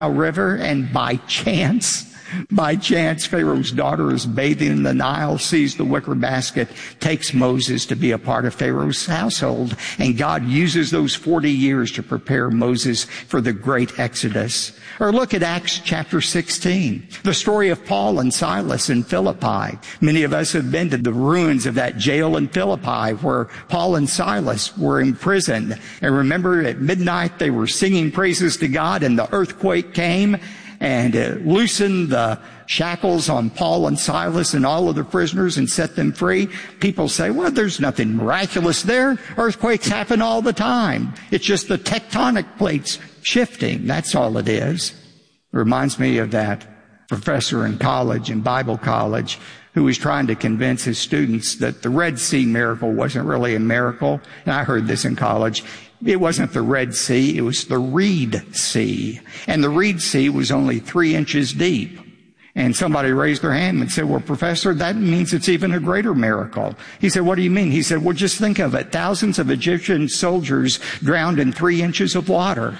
River, and by chance, Pharaoh's daughter is bathing in the Nile, sees the wicker basket, takes Moses to be a part of Pharaoh's household, and God uses those 40 years to prepare Moses for the great Exodus. Or look at Acts chapter 16, the story of Paul and Silas in Philippi. Many of us have been to the ruins of that jail in Philippi where Paul and Silas were imprisoned. And remember, at midnight they were singing praises to God, and the earthquake came and loosened the shackles on Paul and Silas and all of the prisoners and set them free. People say, well, there's nothing miraculous there. Earthquakes happen all the time. It's just the tectonic plates shifting. That's all it is. It reminds me of that professor in college, in Bible college, who was trying to convince his students that the Red Sea miracle wasn't really a miracle. And I heard this in college. It wasn't the Red Sea, it was the Reed Sea. And the Reed Sea was only 3 inches deep. And somebody raised their hand and said, well, Professor, that means it's even a greater miracle. He said, what do you mean? He said, well, just think of it. Thousands of Egyptian soldiers drowned in 3 inches of water.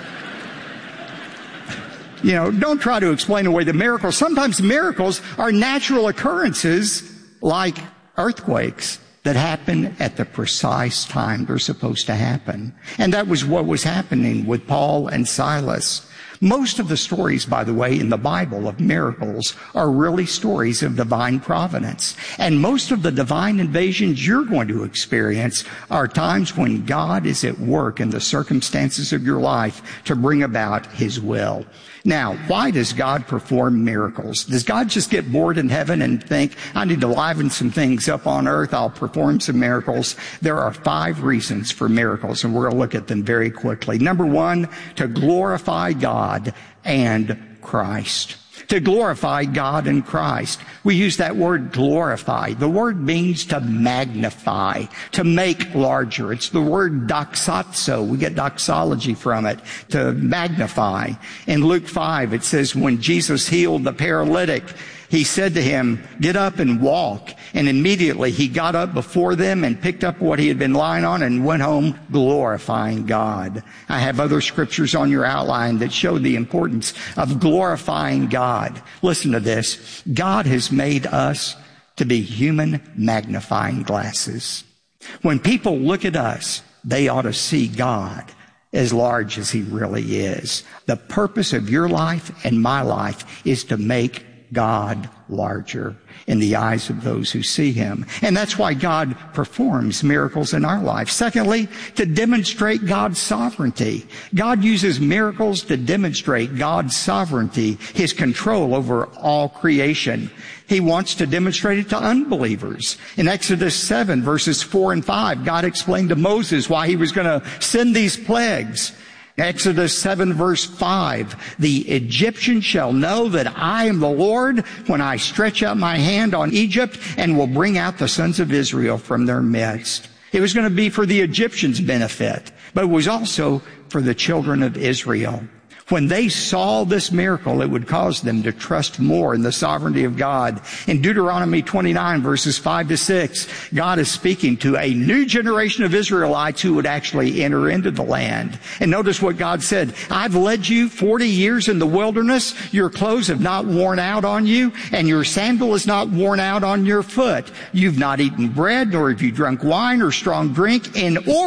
Don't try to explain away the miracles. Sometimes miracles are natural occurrences like earthquakes that happen at the precise time they're supposed to happen. And that was what was happening with Paul and Silas. Most of the stories, by the way, in the Bible of miracles are really stories of divine providence. And most of the divine invasions you're going to experience are times when God is at work in the circumstances of your life to bring about His will. Now, why does God perform miracles? Does God just get bored in heaven and think, I need to liven some things up on earth, I'll perform some miracles? There are 5 reasons for miracles, and we're going to look at them very quickly. Number 1, to glorify God and Christ. To glorify God and Christ. We use that word glorify. The word means to magnify, to make larger. It's the word doxazo. We get doxology from it, to magnify. In Luke 5, it says when Jesus healed the paralytic, He said to him, get up and walk. And immediately he got up before them and picked up what he had been lying on and went home glorifying God. I have other scriptures on your outline that show the importance of glorifying God. Listen to this. God has made us to be human magnifying glasses. When people look at us, they ought to see God as large as He really is. The purpose of your life and my life is to make God larger in the eyes of those who see Him. And that's why God performs miracles in our life. Secondly, to demonstrate God's sovereignty. God uses miracles to demonstrate God's sovereignty, His control over all creation. He wants to demonstrate it to unbelievers. In Exodus 7, verses 4 and 5, God explained to Moses why He was going to send these plagues. Exodus 7 verse 5, the Egyptians shall know that I am the Lord when I stretch out my hand on Egypt and will bring out the sons of Israel from their midst. It was going to be for the Egyptians' benefit, but it was also for the children of Israel. When they saw this miracle, it would cause them to trust more in the sovereignty of God. In Deuteronomy 29, verses 5 to 6, God is speaking to a new generation of Israelites who would actually enter into the land. And notice what God said, I've led you 40 years in the wilderness. Your clothes have not worn out on you, and your sandal is not worn out on your foot. You've not eaten bread, nor have you drunk wine or strong drink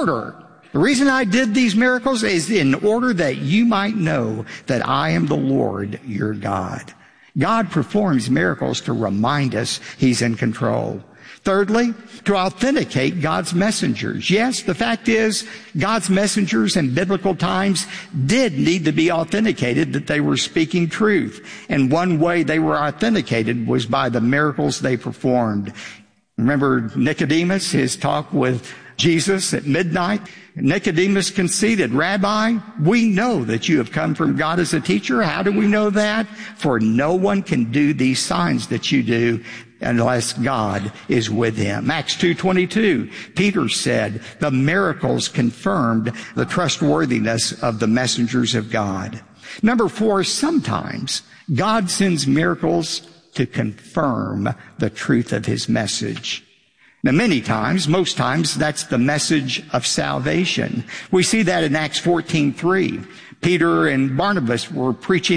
The reason I did these miracles is in order that you might know that I am the Lord your God. God performs miracles to remind us He's in control. Thirdly, to authenticate God's messengers. Yes, the fact is, God's messengers in biblical times did need to be authenticated that they were speaking truth. And one way they were authenticated was by the miracles they performed. Remember Nicodemus, his talk with Jesus at midnight? Nicodemus conceded, Rabbi, we know that you have come from God as a teacher. How do we know that? For no one can do these signs that you do unless God is with him. Acts 2:22, Peter said, the miracles confirmed the trustworthiness of the messengers of God. Number 4, sometimes God sends miracles to confirm the truth of His message. Now, many times, most times, that's the message of salvation. We see that in Acts 14:3. Peter and Barnabas were preaching